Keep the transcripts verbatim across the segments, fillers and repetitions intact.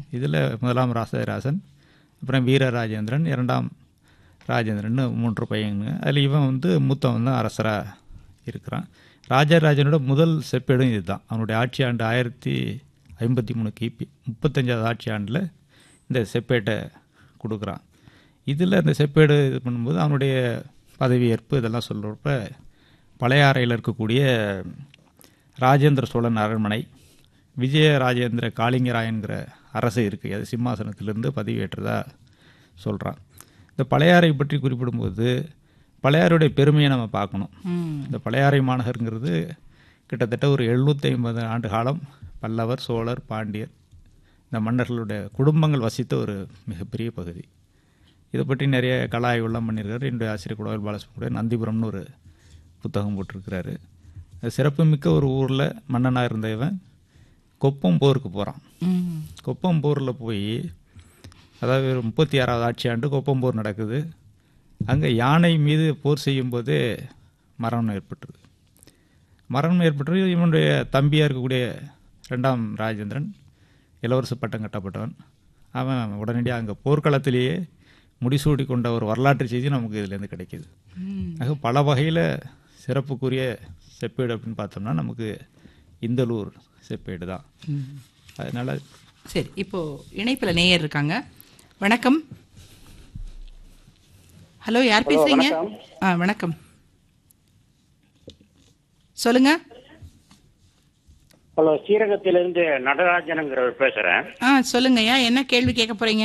இதில் முதலாம் ராசராசன், அப்புறம் வீரராஜேந்திரன், இரண்டாம் ராஜேந்திரன் மூன்று பையனுங்க. அதில் இவன் வந்து மூத்தவன் தான் அரசராக இருக்கிறான். ராஜராஜனோட முதல் செப்பேடும் இதுதான். அவனுடைய ஆட்சி ஆண்டு ஆயிரத்தி ஐம்பத்தி மூணு கிபி முப்பத்தஞ்சாவது ஆட்சி ஆண்டில் இந்த செப்பேட்டை கொடுக்குறான். இதில் இந்த செப்பேடு இது பண்ணும்போது அவனுடைய பதவியேற்பு இதெல்லாம் சொல்கிறப்ப பழையாறையில் இருக்கக்கூடிய ராஜேந்திர சோழன் அரண்மனை, விஜய ராஜேந்திர காளிங்கராயன்கிற அரசு இருக்குது, அது சிம்மாசனத்திலிருந்து பதவியேற்றதா சொல்கிறான். இந்த பழையாறை பற்றி குறிப்பிடும்போது பழையாறுடைய பெருமையை நம்ம பார்க்கணும். இந்த பழையாறை மாநகருங்கிறது கிட்டத்தட்ட ஒரு எழுநூற்றி ஐம்பது ஆண்டு காலம் பல்லவர், சோழர், பாண்டியர் இந்த மன்னர்களுடைய குடும்பங்கள் வசித்த ஒரு மிகப்பெரிய பகுதி. இதை பற்றி நிறைய கல ஆய்வுலாம் பண்ணியிருக்காரு. என்னுடைய ஆசிரியர் குடவல் பாலசுப்ரமணியன் நந்திபுரம்னு ஒரு புத்தகம் போட்டிருக்கிறாரு. சிறப்புமிக்க ஒரு ஊரில் மன்னனாக இருந்த இவன் கொப்பம் போருக்கு போகிறான். கொப்பம் போரில் போய், அதாவது முப்பத்தி ஆறாவது ஆட்சி ஆண்டு கொப்பம் போர் நடக்குது. அங்கே யானை மீது போர் செய்யும்போதே மரணம் ஏற்பட்டுருது. மரணம் ஏற்பட்டு இவனுடைய தம்பியாக இருக்கக்கூடிய ரெண்டாம் ராஜேந்திரன் இளவரசு பட்டம் கட்டப்பட்டவன். அவன் உடனடியாக அங்கே போர்க்களத்திலேயே முடிசூடி கொண்ட ஒரு வரலாற்று செய்தி நமக்கு இதுலேருந்து கிடைக்கிது. ஆக பல வகையில் சிறப்புக்குரிய செப்பேடு அப்படின்னு பார்த்தோம்னா நமக்கு இந்தலூர் செப்பேடு தான். அதனால் சரி, இப்போது இணைப்பில் நேயர் இருக்காங்க. வணக்கம். ஹலோ, யார் பேசுறீங்க? ஆ, வணக்கம், சொல்லுங்க. ஹலோ, ஸ்ரீரங்கத்திலிருந்து நடராஜனுங்கிறவர் பேசுறேன். ஆ, சொல்லுங்கய்யா, என்ன கேள்வி கேட்க போறீங்க?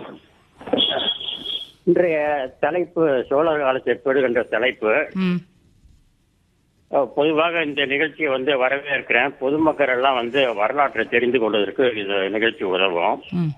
இன்றைய தலைப்பு சோழர் கால செப்பேடு என்ற தலைப்பு. ம் பொதுவாக இந்த நிகழ்ச்சியை வந்து வரவேற்கிறேன். பொதுமக்கள் எல்லாம் வந்து வரலாற்றை தெரிந்து கொள்வதற்கு இந்த நிகழ்ச்சி உதவும். ம்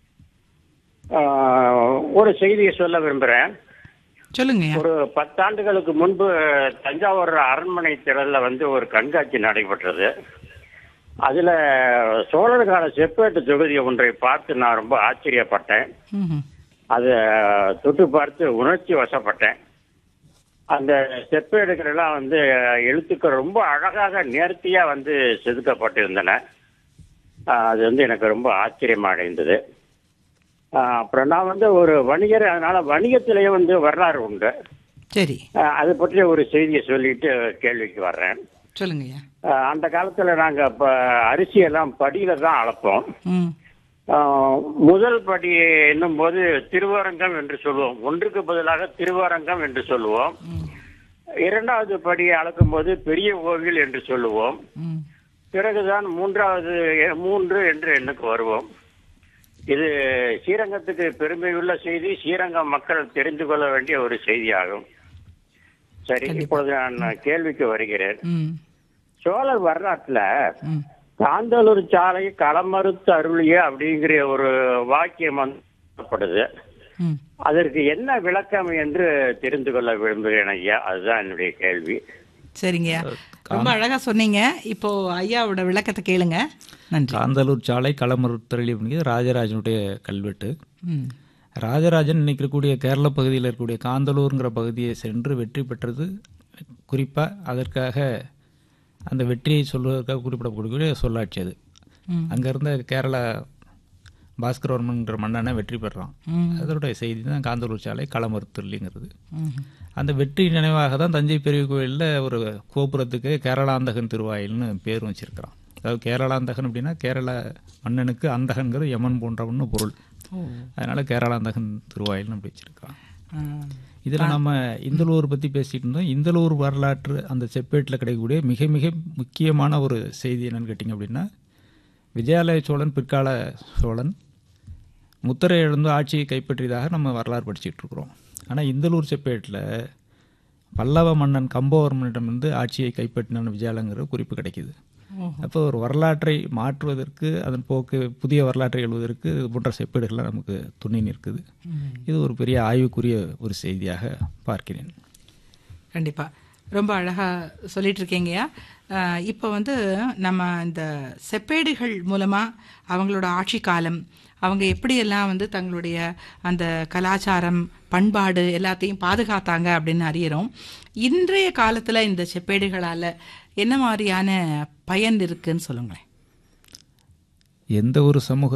ஒரு செய்தியை சொல்ல விரும்புகிறேன். சொல்லுங்க. ஒரு பத்தாண்டுகளுக்கு முன்பு தஞ்சாவூர் அரண்மனை திடல்ல வந்து ஒரு கண்காட்சி நடைபெற்றது. அதுல சோழர் கால செப்பேட்டு தொகுதி ஒன்றை பார்த்து நான் ரொம்ப ஆச்சரியப்பட்டேன். அதை தொட்டு பார்த்து உணர்ச்சி வசப்பட்டேன். அந்த செப்பேடுகள் எல்லாம் வந்து எழுத்துக்கள் ரொம்ப அழகாக நேர்த்தியா வந்து செதுக்கப்பட்டிருந்தன. அது வந்து எனக்கு ரொம்ப ஆச்சரியமா அடைந்தது. அப்புறம் நான் வந்து ஒரு வணிகர், அதனால வணிகத்திலேயே வந்து வரலாறு உண்டு. சரி, அதை பற்றிய ஒரு செய்தியை சொல்லிட்டு கேள்விக்கு வர்றேன். சொல்லுங்க. அந்த காலத்துல நாங்க இப்ப அரிசியெல்லாம் படியில தான் அளப்போம். முதல் படி என்னும் போது திருவரங்கம் என்று சொல்லுவோம். ஒன்றுக்கு பதிலாக திருவரங்கம் என்று சொல்லுவோம். இரண்டாவது படியை அளக்கும் போது பெரிய கோவில் என்று சொல்லுவோம். பிறகுதான் மூன்றாவது மூன்று என்று எண்ணுக்கு வருவோம். இது ஸ்ரீரங்கத்துக்கு பெருமையுள்ள செய்தி, ஸ்ரீரங்கம் மக்கள் தெரிந்து கொள்ள வேண்டிய ஒரு செய்தியாகும். சரி, இப்பொழுது நான் கேள்விக்கு வருகிறேன். சோழர் வரலாற்றுல காந்தலூர் சாலை களமறுத்து அருளிய அப்படிங்கிற ஒரு வாக்கியம் வந்து அதற்கு என்ன விளக்கம் என்று தெரிந்து கொள்ள விரும்புகிறேன் ஐயா. அதுதான் என்னுடைய கேள்வி. சரிங்க, ரொம்ப அழகா சொன்னீங்க. இப்போ ஐயாவோட விளக்கத்தை கேளுங்க. நன்றி. காந்தலூர் சாலை களமறுத்தருளி அப்படிங்கிறது ராஜராஜனுடைய கல்வெட்டு. ராஜராஜன் இன்னைக்கு இருக்கக்கூடிய கேரள பகுதியில் இருக்கக்கூடிய காந்தலூருங்கிற பகுதியை சென்று வெற்றி பெற்றது. குறிப்பாக அதற்காக அந்த வெற்றியை சொல்வதற்காக குறிப்பிடக்கூடிய சொல்லாட்சி அது. அங்கே இருந்த கேரள பாஸ்கரவர்மன்கிற மன்னனை வெற்றி பெறான். அதனுடைய செய்தி தான் காந்தலூர் சாலை களமறுத்தருளிங்கிறது. அந்த வெற்றி நினைவாக தான் தஞ்சை பெரிய கோயிலில் ஒரு கோபுரத்துக்கு கேரளாந்தகன் திருவாயில்னு பேர் வச்சிருக்கிறான். அதாவது கேரளாந்தகன் அப்படின்னா கேரள மன்னனுக்கு அந்தகன்கிறது யமன் போன்றவன்னு பொருள். அதனால கேரளாந்தகன் திருவாயில்னு அப்படி வச்சிருக்கான். இதில் நம்ம இந்தலூர் பற்றி பேசிகிட்டு இருந்தோம். இந்தலூர் வரலாற்று அந்த செப்பேட்டில் கிடைக்கக்கூடிய மிக மிக முக்கியமான ஒரு செய்தி என்னன்னு கேட்டிங்க அப்படின்னா, விஜயாலய சோழன் பிற்கால சோழன் முத்திரை எழுந்து ஆட்சியை கைப்பற்றியதாக நம்ம வரலாறு படிச்சுட்டு இருக்கிறோம். ஆனால் இந்தலூர் செப்பேட்டில் பல்லவ மன்னன் கம்பவர்மனிடமிருந்து ஆட்சியை கைப்பற்றின விஜயாலங்கிற குறிப்பு கிடைக்கிது. அப்போ ஒரு வரலாற்றை மாற்றுவதற்கு, அதன் போக்கு புதிய வரலாற்றை எழுவதற்கு இது போன்ற செப்பேடுகள்லாம் நமக்கு துணை நிற்குது. இது ஒரு பெரிய ஆய்வுக்குரிய ஒரு செய்தியாக பார்க்கிறேன். கண்டிப்பாக ரொம்ப அழகாக சொல்லிட்டு இருக்கீங்கய்யா. இப்போ வந்து நம்ம இந்த செப்பேடுகள் மூலமாக அவங்களோட ஆட்சி காலம், அவங்க எப்படியெல்லாம் வந்து தங்களுடைய அந்த கலாச்சாரம், பண்பாடு எல்லாத்தையும் பாதுகாத்தாங்க அப்படின்னு அறியறோம். இன்றைய காலத்தில் இந்த செப்பேடுகளால் என்ன மாதிரியான பயன் இருக்குன்னு சொல்லுங்களேன். எந்த ஒரு சமூக